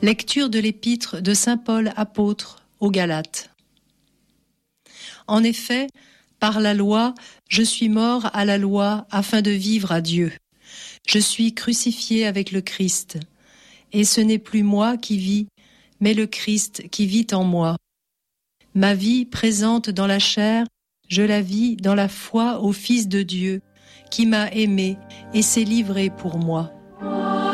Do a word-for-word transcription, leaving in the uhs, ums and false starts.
Lecture de l'épître de saint Paul apôtre aux Galates. En effet, par la loi, je suis mort à la loi afin de vivre à Dieu. Je suis crucifié avec le Christ. Et ce n'est plus moi qui vis, mais le Christ qui vit en moi. Ma vie présente dans la chair, je la vis dans la foi au Fils de Dieu, qui m'a aimé et s'est livré pour moi.